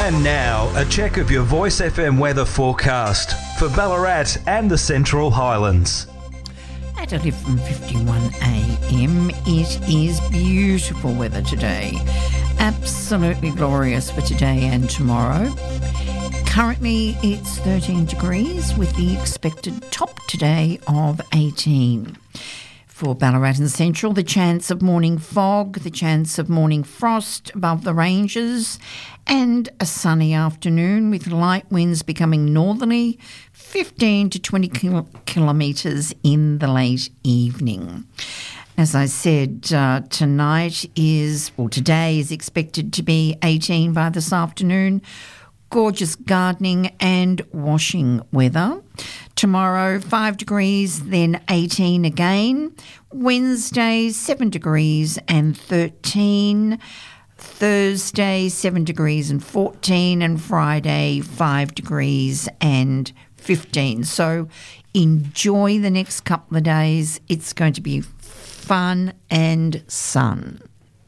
And now, a check of your Voice FM weather forecast for Ballarat and the Central Highlands. At 11:51am, it is beautiful weather today. Absolutely glorious for today and tomorrow. Currently, it's 13 degrees with the expected top today of 18. For Ballarat and Central, the chance of morning fog, the chance of morning frost above the ranges, and a sunny afternoon with light winds becoming northerly, 15 to 20 kilometres in the late evening. As I said, today is expected to be 18 by this afternoon. Gorgeous gardening and washing weather. Tomorrow, 5 degrees, then 18 again. Wednesday, 7 degrees and 13. Thursday, 7 degrees and 14. And Friday, 5 degrees and 15. So enjoy the next couple of days. It's going to be fun and sun.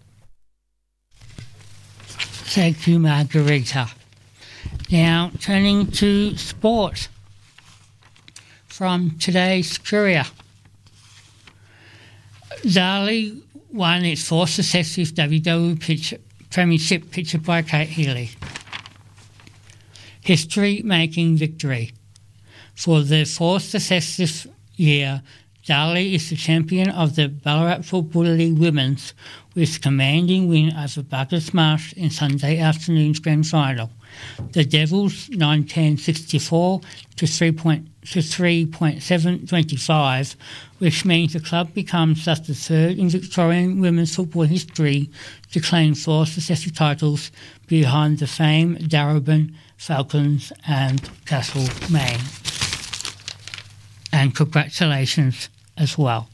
Thank you, Margarita. Now, turning to sport from today's Courier. Darley won its fourth successive WW Premiership picture by Kate Healy. History-making victory. For the fourth successive year, Darley is the champion of the Ballarat Football League Women's with commanding win over Buggers Marsh in Sunday afternoon's grand final. The Devils 9-10-64 to 3.725, which means the club becomes thus the third in Victorian women's football history to claim four successive titles behind the famed Darebin, Falcons and Castlemaine. And congratulations as well.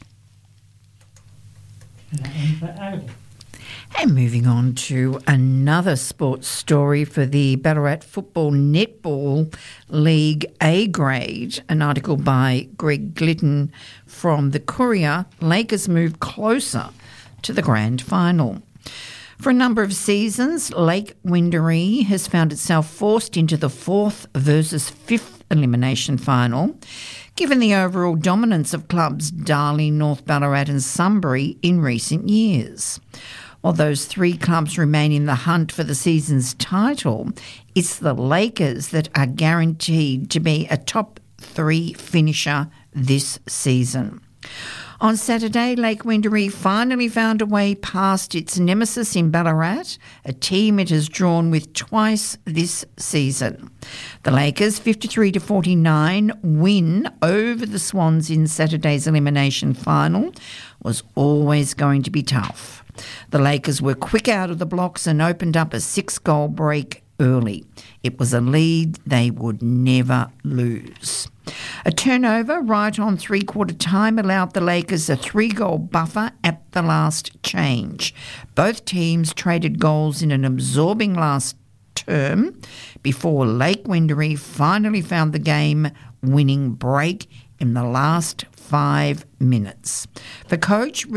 And moving on to another sports story for the Ballarat Football Netball League A grade, an article by Greg Glidden from the Courier. Lakers move closer to the grand final. For a number of seasons, Lake Wendouree has found itself forced into the fourth versus fifth elimination final, given the overall dominance of clubs Darley, North Ballarat and Sunbury in recent years. While those three clubs remain in the hunt for the season's title, it's the Lakers that are guaranteed to be a top three finisher this season. On Saturday, Lake Wendouree finally found a way past its nemesis in Ballarat, a team it has drawn with twice this season. The Lakers' 53-49 win over the Swans in Saturday's elimination final was always going to be tough. The Lakers were quick out of the blocks and opened up a 6-goal break early. It was a lead they would never lose. A turnover right on three-quarter time allowed the Lakers a 3-goal buffer at the last change. Both teams traded goals in an absorbing last term before Lake Wendouree finally found the game-winning break in the last 5 minutes. For Coach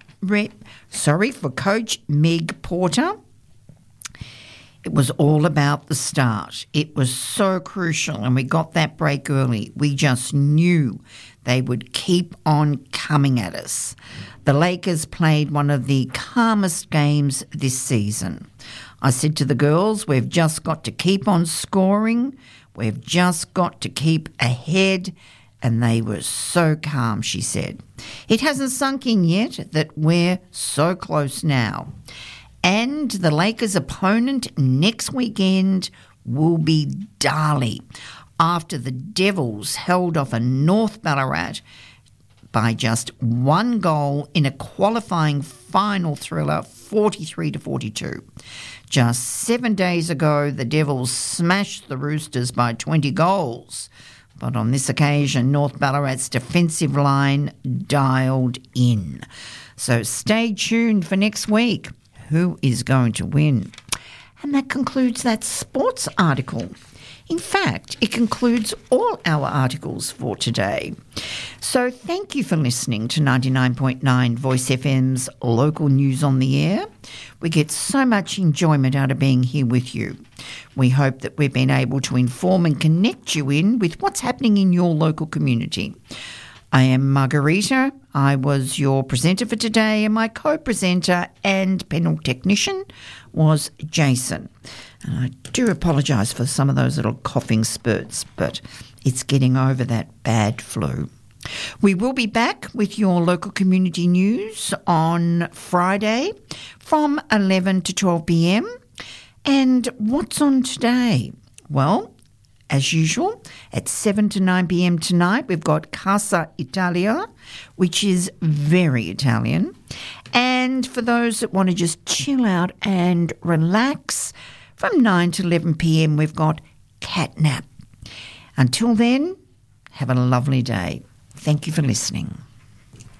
Meg Porter, it was all about the start. It was so crucial, and we got that break early. We just knew they would keep on coming at us. The Lakers played one of the calmest games this season. I said to the girls, we've just got to keep on scoring. We've just got to keep ahead. And they were so calm, she said. It hasn't sunk in yet that we're so close now. And the Lakers' opponent next weekend will be Darley, after the Devils held off a North Ballarat by just 1 goal in a qualifying final thriller, 43-42. Just 7 days ago, the Devils smashed the Roosters by 20 goals. But on this occasion, North Ballarat's defensive line dialed in. So stay tuned for next week. Who is going to win? And that concludes that sports article. In fact, it concludes all our articles for today. So thank you for listening to 99.9 Voice FM's Local News on the Air. We get so much enjoyment out of being here with you. We hope that we've been able to inform and connect you with what's happening in your local community. I am Margarita. I was your presenter for today, and my co-presenter and panel technician was Jason. And I do apologise for some of those little coughing spurts, but it's getting over that bad flu. We will be back with your local community news on Friday from 11 to 12 p.m. And what's on today? Well, as usual, at 7 to 9 p.m. tonight, we've got Casa Italia, which is very Italian. And for those that want to just chill out and relax, from 9 to 11 p.m, we've got Catnap. Until then, have a lovely day. Thank you for listening.